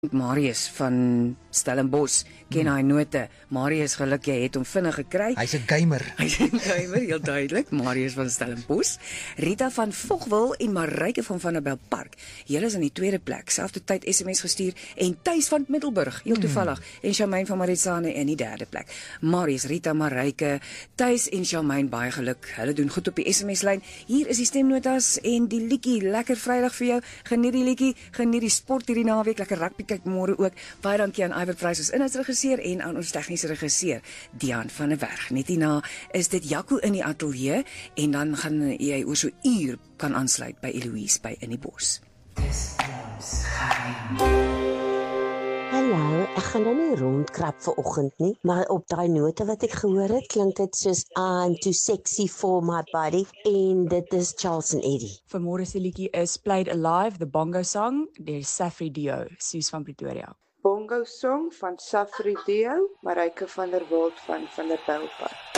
Marius van Stellenbosch ken hy note. Marius, geluk jy het hom vinnig gekry. Hy's 'n gamer. Hy's 'n gamer, heel duidelik. Marius van Stellenbosch, Rita van Vogwel en Maryke van Vanderbijl Park. Julle is in die tweede plek. Selfde tyd SMS gestuur en Thys van Middelburg, heel toevallig. En Charmaine van Maritsane in die derde plek. Marius, Rita, Maryke, Thys en Charmaine, baie geluk. Hulle doen goed op die SMS-lyn. Hier is die stemnotas en die liedjie. Lekker Vrydag vir jou. Geniet die liedjie, geniet die sport hierdie naweek. Lekker rugby kyk môre ook. Baie dankie aan Iver Prys as inhoudsregisseur en aan ons tegniese regisseur Dian van der Berg. Net hierna is dit Jaco in die ateljee en dan gaan jy oor so uur kan aansluit by Eloise by In die Bos. Dis ons geheim. Hallo, ek gaan nou nie rondkrap vir oggend nie, maar op daai note wat ek gehoor het, klink dit soos I'm too sexy for my body en dit is Charles and Eddie. Vanmôre se liedjie is Played Alive, the Bongo Song, deur Safri Dio, Suus van Pretoria. Bongo Song van Safri Dio, Maryke van der Walt van Vanderbijl Park.